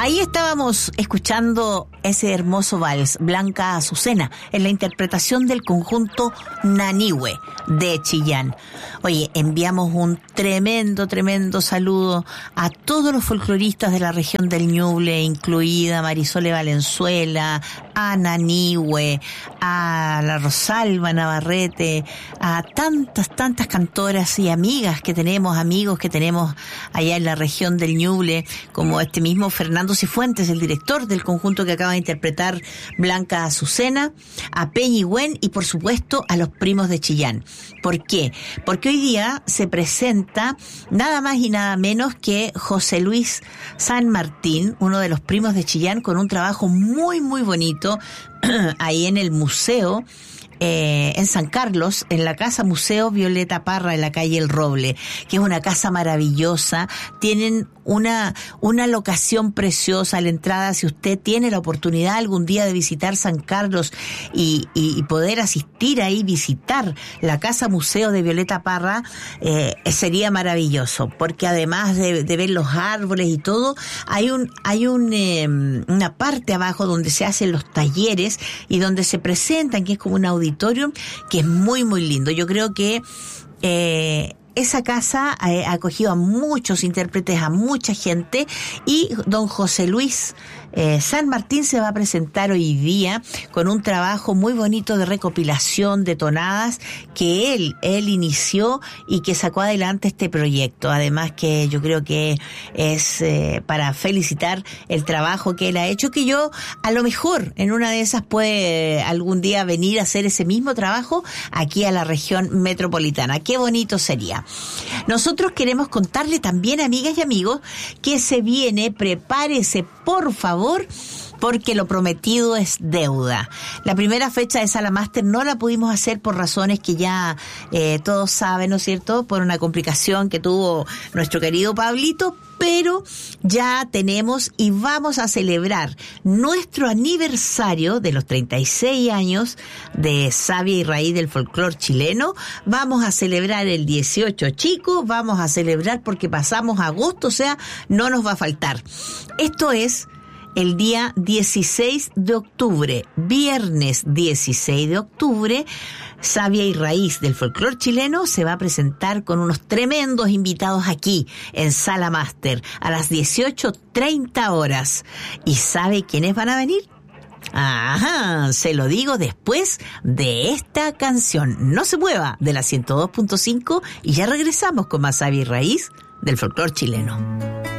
Ahí estábamos escuchando ese hermoso vals, Blanca Azucena, en la interpretación del conjunto Nanihue de Chillán. Oye, enviamos un tremendo saludo a todos los folcloristas de la región del Ñuble, incluida Marisole Valenzuela, a Nanihue, a la Rosalba Navarrete, a tantas cantoras y amigas que tenemos, amigos que tenemos allá en la región del Ñuble, como este mismo Fernando Cifuentes, el director del conjunto que acaba de interpretar Blanca Azucena, a Peñigüén y por supuesto a los primos de Chillán. ¿Por qué? Porque hoy día se presenta nada más y nada menos que José Luis San Martín, uno de los primos de Chillán, con un trabajo muy bonito ahí en el museo, en San Carlos, en la Casa Museo Violeta Parra, en la calle El Roble, que es una casa maravillosa. Tienen una locación preciosa a la entrada. Si usted tiene la oportunidad algún día de visitar San Carlos y poder asistir ahí, visitar la Casa Museo de Violeta Parra, sería maravilloso, porque además de ver los árboles y todo, hay una parte abajo donde se hacen los talleres y donde se presentan, que es como un auditorio, que es muy lindo. Yo creo que esa casa ha acogido a muchos intérpretes, a mucha gente, y don José Luis San Martín se va a presentar hoy día con un trabajo muy bonito de recopilación de tonadas que él inició y que sacó adelante este proyecto. Además que yo creo que es para felicitar el trabajo que él ha hecho, que yo a lo mejor en una de esas puede algún día venir a hacer ese mismo trabajo aquí a la región metropolitana. Qué bonito sería. Nosotros queremos contarle también, amigas y amigos, que se viene, prepárese por favor, porque lo prometido es deuda. La primera fecha de Sala Máster no la pudimos hacer por razones que ya todos saben, ¿no es cierto?, por una complicación que tuvo nuestro querido Pablito, pero ya tenemos y vamos a celebrar nuestro aniversario de los 36 años de Savia y Raíz del folclore chileno. Vamos a celebrar el 18, chicos, vamos a celebrar porque pasamos agosto, o sea, no nos va a faltar. Esto es el día 16 de octubre, viernes 16 de octubre, Savia y Raíz del folclore chileno se va a presentar con unos tremendos invitados aquí en Sala Máster a las 18:30 horas. ¿Y sabe quiénes van a venir? Ajá, se lo digo después de esta canción. No se mueva de la 102.5 y ya regresamos con más Savia y Raíz del folclore chileno.